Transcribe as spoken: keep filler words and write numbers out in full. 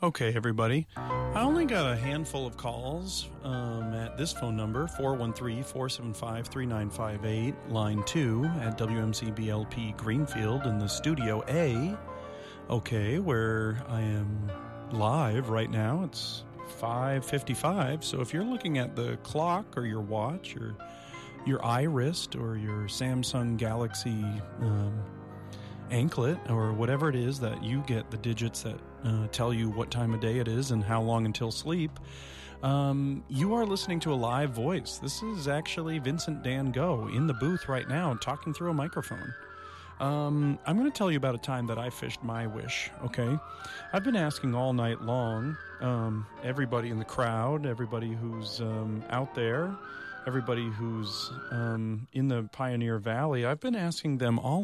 Okay, everybody. I only got a handful of calls um, at this phone number, four one three, four seven five, three nine five eight, line two at W M C B L P Greenfield in the Studio A. Okay, where I am live right now. It's five fifty-five, so if you're looking at the clock or your watch or your iWrist or your Samsung Galaxy um, anklet or whatever it is that you get the digits that uh, tell you what time of day it is and how long until sleep, um, you are listening to a live voice. This is actually Vincent Dan Go in the booth right now talking through a microphone. Um, I'm going to tell you about a time that I fished my wish, okay? I've been asking all night long, um, everybody in the crowd, everybody who's um, out there, everybody who's um, in the Pioneer Valley, I've been asking them all